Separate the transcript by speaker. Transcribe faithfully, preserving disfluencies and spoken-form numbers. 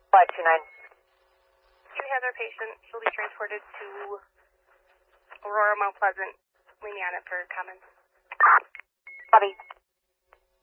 Speaker 1: five two nine.
Speaker 2: You have our patient. She'll be transported to Aurora Mount Pleasant. Leave me on it for comments.
Speaker 1: Copy.